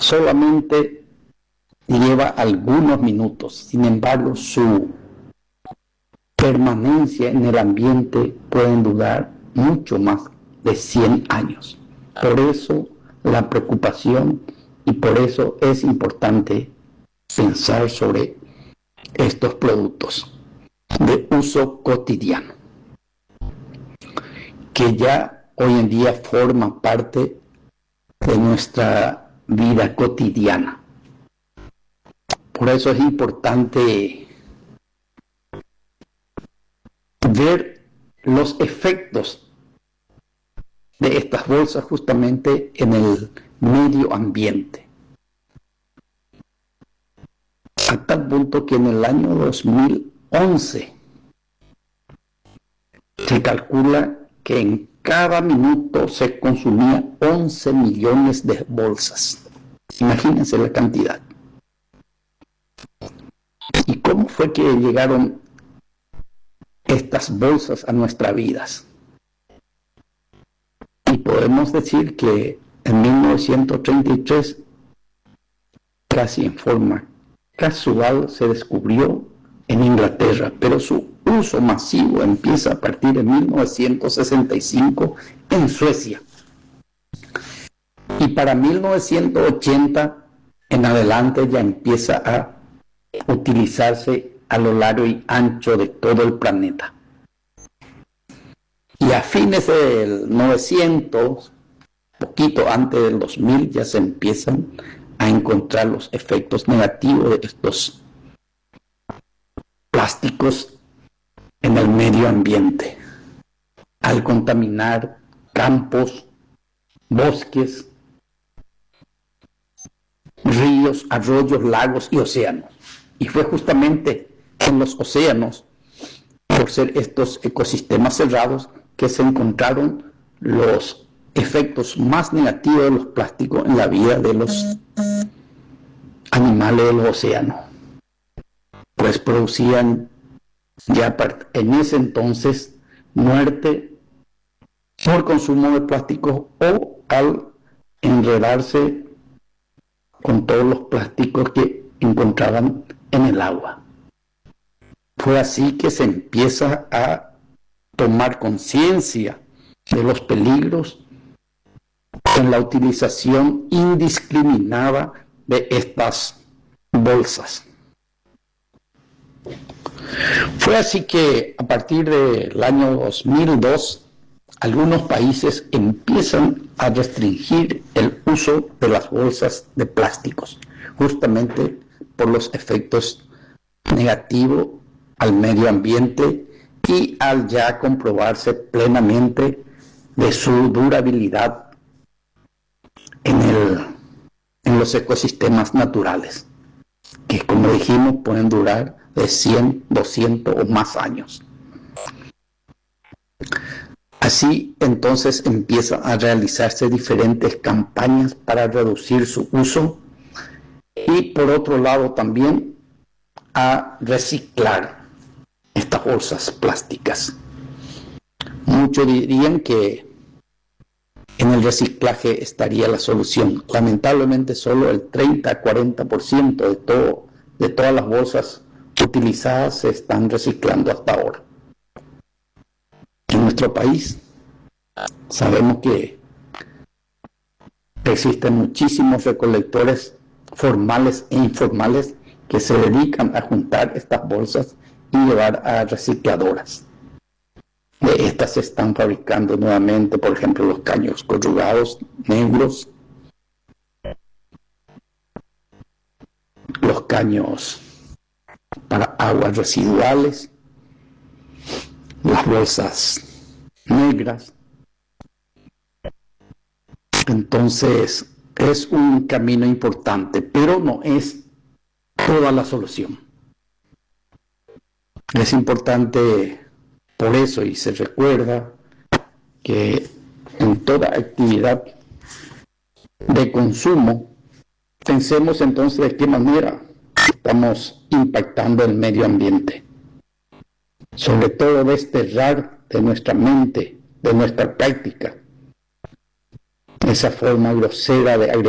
solamente lleva algunos minutos. Sin embargo, su permanencia en el ambiente puede durar mucho más de 100 años. Por eso la preocupación y por eso es importante pensar sobre estos productos de uso cotidiano, que ya hoy en día forman parte de nuestra vida cotidiana. Por eso es importante ver los efectos de estas bolsas justamente en el medio ambiente. A tal punto que en el año 2011 se calcula que en cada minuto se consumía 11 millones de bolsas. Imagínense la cantidad. ¿Y cómo fue que llegaron estas bolsas a nuestras vidas? Y podemos decir que en 1933, casi en forma casual, se descubrió en Inglaterra, pero su uso masivo empieza a partir de 1965 en Suecia. Y para 1980 en adelante ya empieza a utilizarse a lo largo y ancho de todo el planeta. Y a fines del 900, poquito antes del 2000, ya se empiezan a encontrar los efectos negativos de estos plásticos en el medio ambiente, al contaminar campos, bosques, ríos, arroyos, lagos y océanos. Y fue justamente en los océanos, por ser estos ecosistemas cerrados, que se encontraron los efectos más negativos de los plásticos en la vida de los animales de los océanos. Pues producían ya en ese entonces muerte por consumo de plásticos o al enredarse con todos los plásticos que encontraban en el agua. Fue así que se empieza a tomar conciencia de los peligros en la utilización indiscriminada de estas bolsas. Fue así que a partir del año 2002, algunos países empiezan a restringir el uso de las bolsas de plásticos, justamente por los efectos negativos al medio ambiente y al ya comprobarse plenamente de su durabilidad en los ecosistemas naturales, que como dijimos pueden durar de 100, 200 o más años. Así entonces empiezan a realizarse diferentes campañas para reducir su uso y por otro lado también a reciclar estas bolsas plásticas. Muchos dirían que en el reciclaje estaría la solución. Lamentablemente solo el 30-40% de todas las bolsas utilizadas se están reciclando hasta ahora. En nuestro país sabemos que existen muchísimos recolectores formales e informales que se dedican a juntar estas bolsas y llevar a recicladoras. De estas se están fabricando nuevamente, por ejemplo, los caños corrugados negros, los caños para aguas residuales, las bolsas negras. Entonces, es un camino importante, pero no es toda la solución. Es importante por eso, y se recuerda que en toda actividad de consumo, pensemos entonces de qué manera estamos impactando el medio ambiente. Sobre todo desterrar de nuestra mente, de nuestra práctica, esa forma grosera de agredir